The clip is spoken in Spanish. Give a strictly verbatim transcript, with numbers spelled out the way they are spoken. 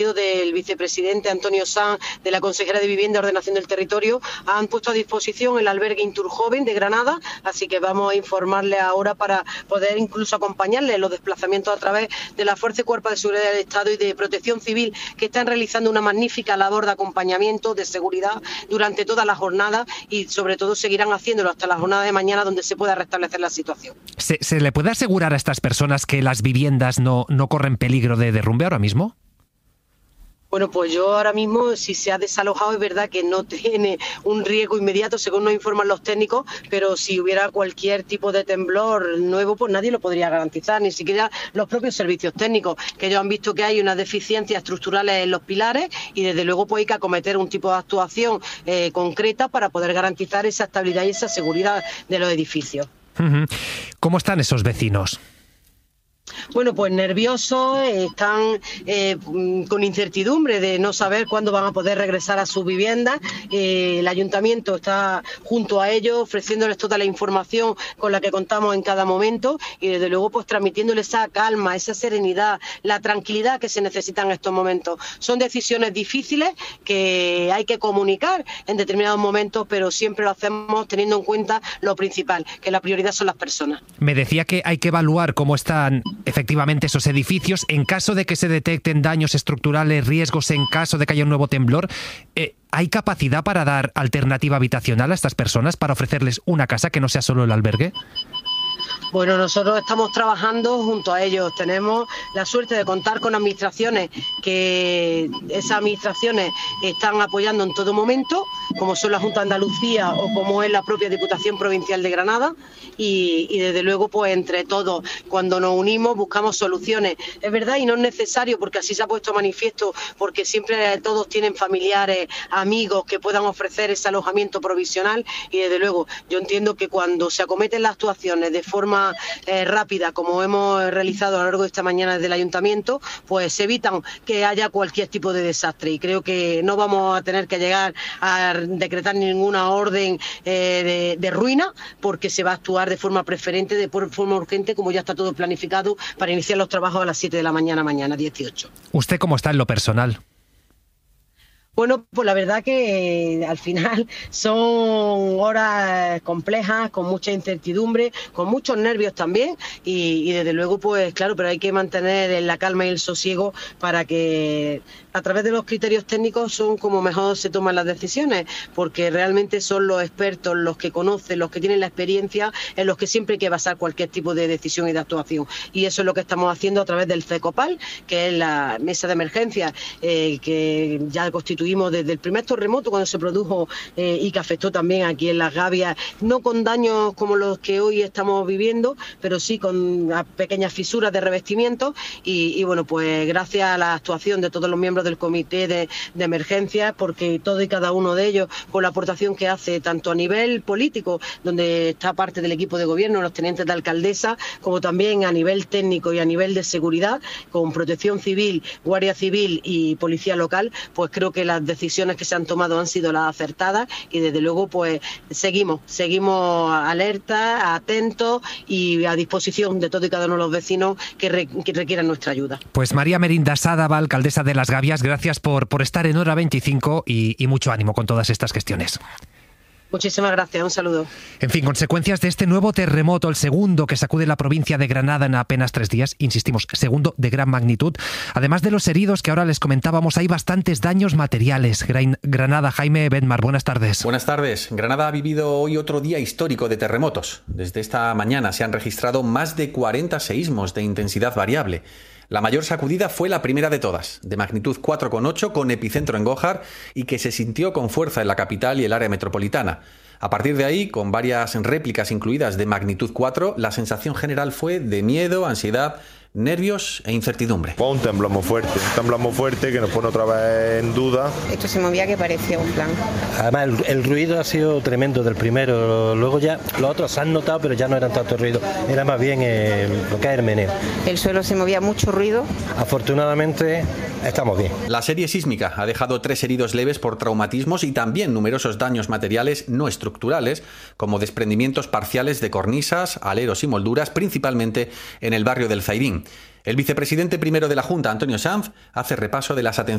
del vicepresidente Antonio Sanz, de la consejera de Vivienda y Ordenación del Territorio, han puesto a disposición el albergue Inturjoven de Granada, así que vamos a informarle ahora para poder incluso acompañarle en los desplazamientos a través de la Fuerza y Cuerpo de Seguridad del Estado y de Protección Civil, que están realizando una magnífica labor de acompañamiento, de seguridad durante toda la jornada, y sobre todo seguirán haciéndolo hasta la jornada de mañana, donde se pueda restablecer la situación. ¿Se, se le puede asegurar a estas personas que las viviendas no, no corren peligro de derrumbe ahora mismo? Bueno, pues yo ahora mismo, si se ha desalojado, es verdad que no tiene un riesgo inmediato, según nos informan los técnicos, pero si hubiera cualquier tipo de temblor nuevo, pues nadie lo podría garantizar, ni siquiera los propios servicios técnicos, que ellos han visto que hay unas deficiencias estructurales en los pilares, y desde luego pues hay que acometer un tipo de actuación eh, concreta para poder garantizar esa estabilidad y esa seguridad de los edificios. ¿Cómo están esos vecinos? Bueno, pues nerviosos, están eh, con incertidumbre de no saber cuándo van a poder regresar a sus viviendas. Eh, el ayuntamiento está junto a ellos, ofreciéndoles toda la información con la que contamos en cada momento, y desde luego pues transmitiéndoles esa calma, esa serenidad, la tranquilidad que se necesita en estos momentos. Son decisiones difíciles que hay que comunicar en determinados momentos, pero siempre lo hacemos teniendo en cuenta lo principal, que la prioridad son las personas. Me decía que hay que evaluar cómo están efectivamente esos edificios en caso de que se detecten daños estructurales, riesgos en caso de que haya un nuevo temblor. Eh, ¿Hay capacidad para dar alternativa habitacional a estas personas, para ofrecerles una casa que no sea solo el albergue? Bueno, nosotros estamos trabajando junto a ellos. Tenemos la suerte de contar con administraciones que esas administraciones están apoyando en todo momento, como son la Junta de Andalucía o como es la propia Diputación Provincial de Granada, y, y desde luego pues entre todos, cuando nos unimos, buscamos soluciones. Es verdad, y no es necesario, porque así se ha puesto manifiesto, porque siempre todos tienen familiares, amigos que puedan ofrecer ese alojamiento provisional, y desde luego yo entiendo que cuando se acometen las actuaciones de forma Eh, rápida, como hemos realizado a lo largo de esta mañana desde el ayuntamiento, pues se evitan que haya cualquier tipo de desastre, y creo que no vamos a tener que llegar a decretar ninguna orden eh, de, de ruina, porque se va a actuar de forma preferente, de forma urgente, como ya está todo planificado para iniciar los trabajos a las siete de la mañana, mañana dieciocho. ¿Usted cómo está en lo personal? Bueno, pues la verdad que eh, al final son horas complejas, con mucha incertidumbre, con muchos nervios también, y, y desde luego, pues claro, pero hay que mantener la calma y el sosiego para que a través de los criterios técnicos son como mejor se toman las decisiones, porque realmente son los expertos, los que conocen, los que tienen la experiencia, en los que siempre hay que basar cualquier tipo de decisión y de actuación. Y eso es lo que estamos haciendo a través del CECOPAL, que es la mesa de emergencia eh, que ya constituye desde el primer terremoto, cuando se produjo eh, y que afectó también aquí en Las Gavias, no con daños como los que hoy estamos viviendo, pero sí con pequeñas fisuras de revestimiento, y, y bueno, pues gracias a la actuación de todos los miembros del comité de, de emergencias, porque todo y cada uno de ellos, con la aportación que hace tanto a nivel político, donde está parte del equipo de gobierno, los tenientes de alcaldesa, como también a nivel técnico y a nivel de seguridad, con Protección Civil, Guardia Civil y Policía Local, pues creo que las decisiones que se han tomado han sido las acertadas, y desde luego pues seguimos, seguimos alertas, atentos y a disposición de todo y cada uno de los vecinos que, re, que requieran nuestra ayuda. Pues María Merinda Sádava, alcaldesa de Las Gavias, gracias por, por estar en Hora veinticinco y, y mucho ánimo con todas estas gestiones. Muchísimas gracias, un saludo. En fin, consecuencias de este nuevo terremoto, el segundo que sacude la provincia de Granada en apenas tres días, insistimos, segundo de gran magnitud. Además de los heridos que ahora les comentábamos, hay bastantes daños materiales. Granada, Jaime Bedmar, buenas tardes. Buenas tardes. Granada ha vivido hoy otro día histórico de terremotos. Desde esta mañana se han registrado más de cuarenta seísmos de intensidad variable. La mayor sacudida fue la primera de todas, de magnitud cuatro coma ocho, con epicentro en Gójar, y que se sintió con fuerza en la capital y el área metropolitana. A partir de ahí, con varias réplicas incluidas de magnitud cuatro, la sensación general fue de miedo, ansiedad, nervios e incertidumbre. Un temblor muy fuerte, un temblor muy fuerte que nos pone otra vez en duda. Esto se movía que parecía un plan. Además, el, el ruido ha sido tremendo del primero, luego ya los otros se han notado, pero ya no eran tanto ruido, era más bien eh, lo que es el meneo. El suelo se movía mucho ruido. Afortunadamente, estamos bien. La serie sísmica ha dejado tres heridos leves por traumatismos y también numerosos daños materiales no estructurales, como desprendimientos parciales de cornisas, aleros y molduras, principalmente en el barrio del Zairín. El vicepresidente primero de la Junta, Antonio Sanz, hace repaso de las atenciones